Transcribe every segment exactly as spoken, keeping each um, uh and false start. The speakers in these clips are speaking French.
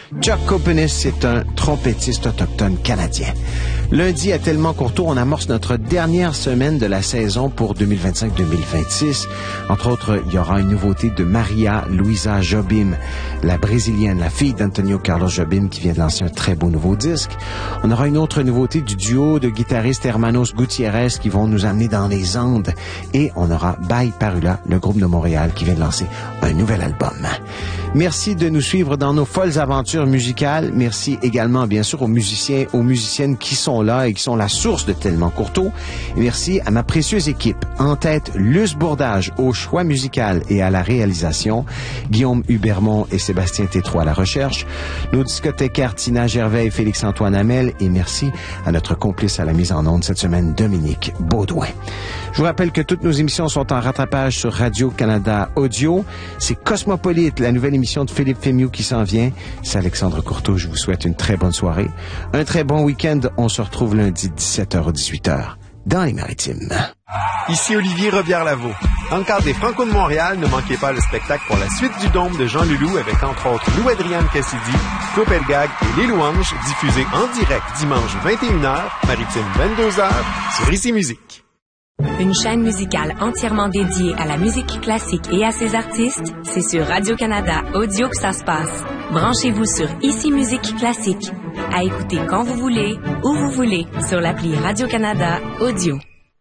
Chuck Copenis est un trompettiste autochtone canadien. Lundi, à Tellement Courtois, on amorce notre dernière semaine de la saison pour deux mille vingt-cinq deux mille vingt-six. Entre autres, il y aura une nouveauté de Maria Luisa Jobim, la brésilienne, la fille d'Antonio Carlos Jobim, qui vient de lancer un très beau nouveau disque. On aura une autre nouveauté du duo de guitaristes Hermanos Gutiérrez qui vont nous amener dans les Andes. Et on aura Bay Parula, le groupe de Montréal, qui vient de lancer un nouvel album. Merci de nous suivre dans nos folles aventures musicales. Merci également, bien sûr, aux musiciens, aux musiciennes qui sont là et qui sont la source de Tellement Courtois. Et merci à ma précieuse équipe. En tête, Luce Bourdage au choix musical et à la réalisation, Guillaume Hubermont et Sébastien Tétrault à la recherche, nos discothécaires Tina Gervais et Félix-Antoine Hamel, et merci à notre complice à la mise en onde cette semaine, Dominique Baudouin. Je vous rappelle que toutes nos émissions sont en rattrapage sur Radio-Canada Audio. C'est Cosmopolite, la nouvelle émission de Philippe Fémieux qui s'en vient. C'est Alexandre Courteau. Je vous souhaite une très bonne soirée. Un très bon week-end. On se retrouve lundi dix-sept heures à dix-huit heures dans les Maritimes. Ici Olivier Robillard-Lavaux. Dans le cadre des Franco de Montréal, ne manquez pas le spectacle pour la suite du Dôme de Jean Leloup avec entre autres Lou-Adrienne Cassidy, Claude Pelgag et Les Louanges, diffusé en direct dimanche vingt et une heures, Maritime vingt-deux heures, sur Ici Musique. Une chaîne musicale entièrement dédiée à la musique classique et à ses artistes, c'est sur Radio-Canada Audio que ça se passe. Branchez-vous sur Ici Musique Classique. À écouter quand vous voulez, où vous voulez, sur l'appli Radio-Canada Audio.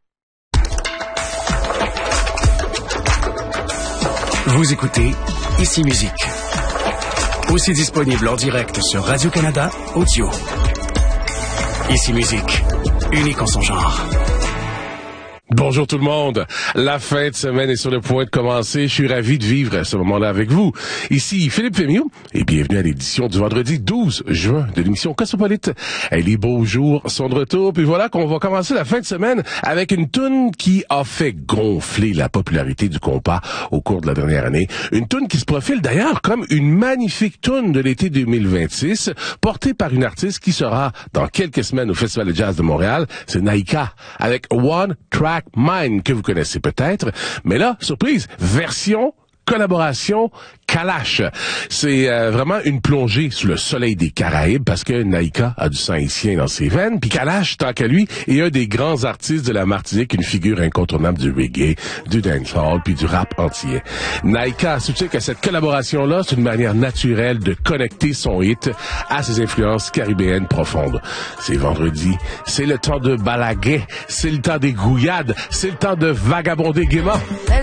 Vous écoutez Ici Musique. Aussi disponible en direct sur Radio-Canada Audio. Ici Musique, unique en son genre. Bonjour tout le monde. La fin de semaine est sur le point de commencer. Je suis ravi de vivre ce moment-là avec vous. Ici Philippe Fémieux et bienvenue à l'édition du vendredi douze juin de l'émission Cosmopolite. Les beaux jours sont de retour. Puis voilà qu'on va commencer la fin de semaine avec une toune qui a fait gonfler la popularité du compas au cours de la dernière année. Une toune qui se profile d'ailleurs comme une magnifique toune de l'été deux mille vingt-six, portée par une artiste qui sera dans quelques semaines au Festival de Jazz de Montréal. C'est Naïka avec One Track Mind, que vous connaissez peut-être. Mais là, surprise, version, collaboration, Kalash. C'est euh, vraiment une plongée sous le soleil des Caraïbes parce que Naïka a du sang haïtien dans ses veines. Puis Kalash, tant qu'à lui, est un des grands artistes de la Martinique, une figure incontournable du reggae, du dancehall, puis du rap entier. Naïka soutient que cette collaboration-là, c'est une manière naturelle de connecter son hit à ses influences caribéennes profondes. C'est vendredi, c'est le temps de balaguer, c'est le temps des gouillades, c'est le temps de vagabonder gaiement.